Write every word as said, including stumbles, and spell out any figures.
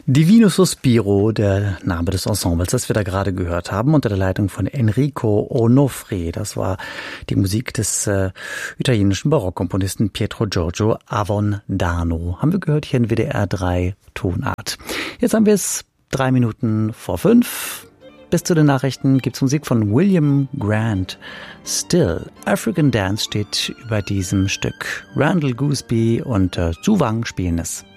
Divino Sospiro, der Name des Ensembles, das wir da gerade gehört haben, unter der Leitung von Enrico Onofre. Das war die Musik des äh, italienischen Barockkomponisten Pietro Giorgio Avondano. Haben wir gehört hier in W D R drei Tonart. Jetzt haben wir es drei Minuten vor fünf. Bis zu den Nachrichten gibt's Musik von William Grant. Still, African Dance steht über diesem Stück. Randall Gooseby und äh, Zhu Wang spielen es.